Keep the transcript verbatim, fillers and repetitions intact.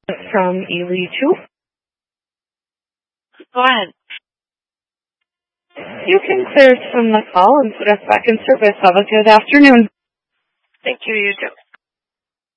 from Ely two. Go ahead. You can clear us from the call and put us back in service. Have a good afternoon. Thank you, you too.